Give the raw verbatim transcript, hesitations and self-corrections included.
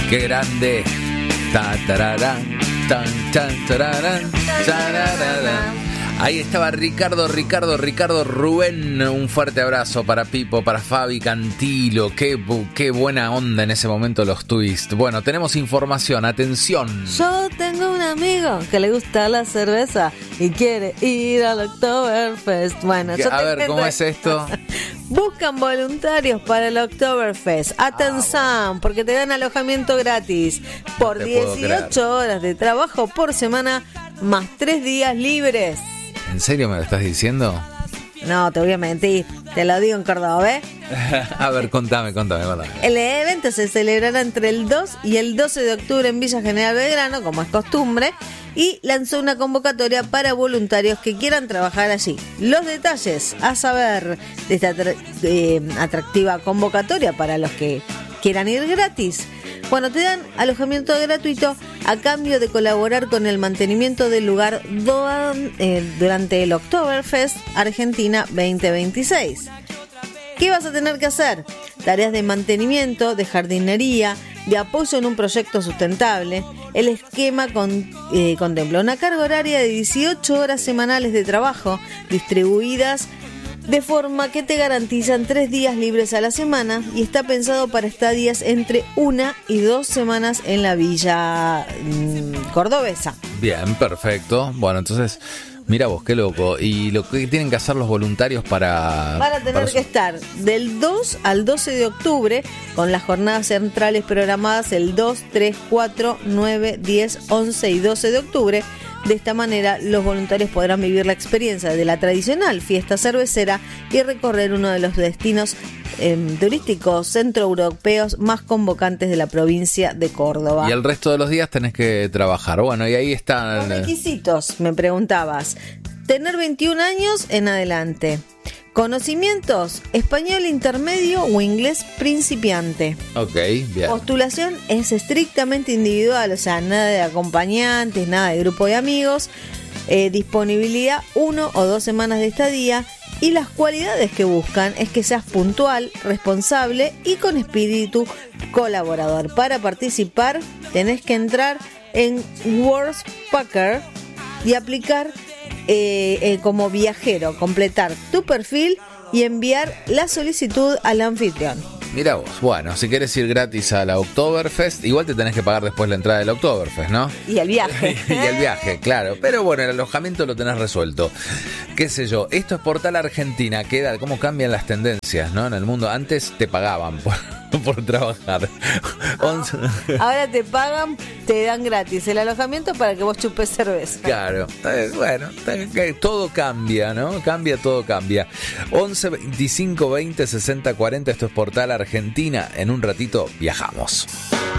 Qué grande. Ta, tararán, tan, tan, tararán, tararán. Ahí estaba Ricardo, Ricardo, Ricardo Rubén. Un fuerte abrazo para Pipo, para Fabi Cantilo. Qué, qué buena onda en ese momento los twists. Bueno, tenemos información, atención. Yo tengo un amigo que le gusta la cerveza y quiere ir al Oktoberfest. Bueno, yo A te ver, cuento... ¿cómo es esto? Buscan voluntarios para el Oktoberfest. Atención, porque te dan alojamiento gratis por No te puedo dieciocho horas de trabajo por semana más tres días libres. ¿En serio me lo estás diciendo? No, te voy a mentir. Te lo digo en Córdoba, ¿eh? A ver, contame, contame, contame. El evento se celebrará entre el dos y el doce de octubre en Villa General Belgrano, como es costumbre, y lanzó una convocatoria para voluntarios que quieran trabajar allí. Los detalles a saber de esta atra- eh, atractiva convocatoria para los que quieran ir gratis. Bueno, te dan alojamiento gratuito a cambio de colaborar con el mantenimiento del lugar do- eh, durante el Oktoberfest Argentina veinte veintiséis. ¿Qué vas a tener que hacer? Tareas de mantenimiento, de jardinería, de apoyo en un proyecto sustentable. El esquema con, eh, contempla una carga horaria de dieciocho horas semanales de trabajo distribuidas de forma que te garantizan tres días libres a la semana y está pensado para estadías entre una y dos semanas en la villa mmm, cordobesa. Bien, perfecto. Bueno, entonces, mira vos, qué loco. ¿Y lo que tienen que hacer los voluntarios para...? Van a tener para que estar del dos al doce de octubre con las jornadas centrales programadas el dos, tres, cuatro, nueve, diez, once y doce de octubre. De esta manera, los voluntarios podrán vivir la experiencia de la tradicional fiesta cervecera y recorrer uno de los destinos eh, turísticos centroeuropeos más convocantes de la provincia de Córdoba. Y el resto de los días tenés que trabajar. Bueno, y ahí están... Los requisitos, me preguntabas. Tener veintiún años en adelante. Conocimientos, español intermedio o inglés principiante. Ok, bien. Postulación es estrictamente individual, o sea, nada de acompañantes, nada de grupo de amigos. Eh, disponibilidad, uno o dos semanas de estadía. Y las cualidades que buscan es que seas puntual, responsable y con espíritu colaborador. Para participar tenés que entrar en Workspacker y aplicar Eh, eh, como viajero, completar tu perfil y enviar la solicitud al anfitrión. Mira vos, bueno, si quieres ir gratis a la Oktoberfest, igual te tenés que pagar después la entrada del Oktoberfest, ¿no? Y el viaje. Y el viaje, claro. Pero bueno, el alojamiento lo tenés resuelto. Qué sé yo, esto es Portal Argentina, queda cómo cambian las tendencias, ¿no? En el mundo, antes te pagaban por, por trabajar. once Ahora te pagan, te dan gratis el alojamiento para que vos chupes cerveza. Claro, bueno, todo cambia, ¿no? Cambia, todo cambia. once, veinticinco, veinte, sesenta, cuarenta, esto es Portal Argentina. En un ratito viajamos.